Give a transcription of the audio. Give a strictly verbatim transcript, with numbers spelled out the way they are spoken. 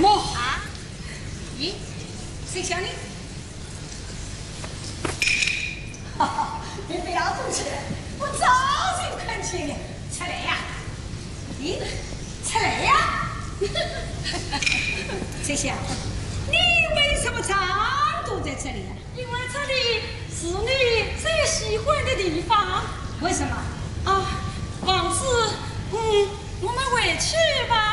么？ 啊？咦，谁想你？哈哈，你不要动气，我早就看见了，出来呀！咦，出来呀！翠香，你为什么常躲在这里啊？ 因为这里是你最喜欢的地方。 为什么？ 啊，王子，嗯，我们回去吧。